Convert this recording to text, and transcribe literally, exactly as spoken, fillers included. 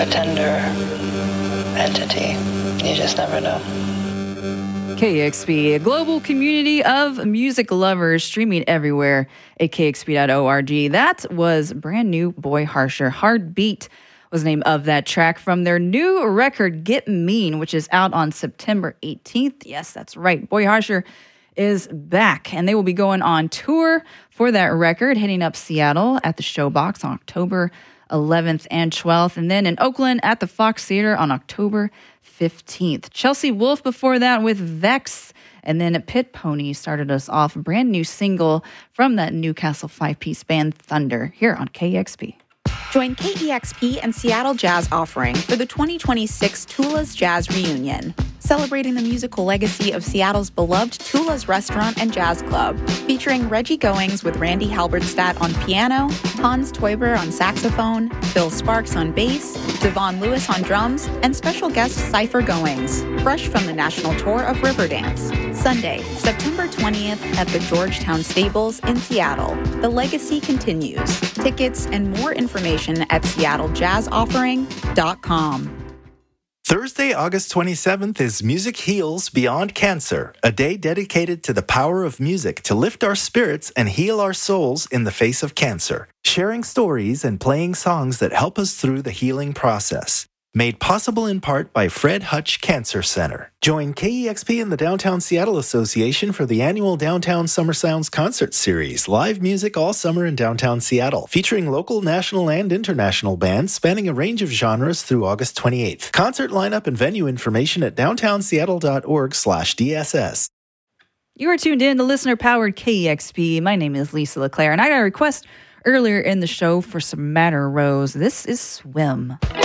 a tender entity. You just never know. K X P, a global community of music lovers streaming everywhere at k x p dot org. That was brand new Boy Harsher. Heartbeat was the name of that track from their new record, Get Mean, which is out on September eighteenth. Yes, that's right. Boy Harsher is back, and they will be going on tour for that record, hitting up Seattle at the Showbox on October eleventh and twelfth, and then in Oakland at the Fox Theater on October fifteenth. Chelsea Wolfe before that with Vex, and then Pit Pony started us off, a brand new single from that Newcastle five-piece band Thunder here on K X P. Join K E X P and Seattle Jazz offering for the twenty twenty-six Tula's Jazz Reunion, celebrating the musical legacy of Seattle's beloved Tula's Restaurant and Jazz Club, featuring Reggie Goings with Randy Halberstadt on piano, Hans Teuber on saxophone, Bill Sparks on bass, Devon Lewis on drums, and special guest Cypher Goings, fresh from the national tour of Riverdance. Sunday, September twentieth at the Georgetown Stables in Seattle. The legacy continues. Tickets and more information at seattle jazz offering dot com. Thursday, August twenty-seventh is Music Heals Beyond Cancer, a day dedicated to the power of music to lift our spirits and heal our souls in the face of cancer, sharing stories and playing songs that help us through the healing process. Made possible in part by Fred Hutch Cancer Center. Join K E X P and the Downtown Seattle Association for the annual Downtown Summer Sounds Concert Series. Live music all summer in downtown Seattle, featuring local, national, and international bands spanning a range of genres through August twenty-eighth. Concert lineup and venue information at downtown seattle dot org slash D S S. You are tuned in to listener-powered K E X P. My name is Lisa LeClaire, and I got a request earlier in the show for some Madder Rose. This is Swim.